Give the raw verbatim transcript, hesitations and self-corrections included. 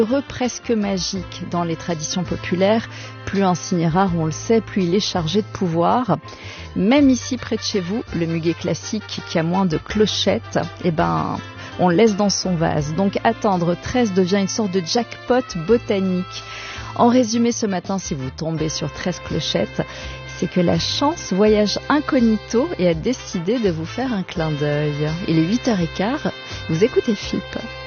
heureux presque magique dans les traditions populaires. Plus un signe est rare, on le sait, plus il est chargé de pouvoir. Même ici, près de chez vous, le muguet classique qui a moins de clochettes, eh ben, on le laisse dans son vase. Donc attendre treize devient une sorte de jackpot botanique. En résumé, ce matin, si vous tombez sur treize clochettes, c'est que la chance voyage incognito et a décidé de vous faire un clin d'œil. Il est huit heures quinze, vous écoutez F I P.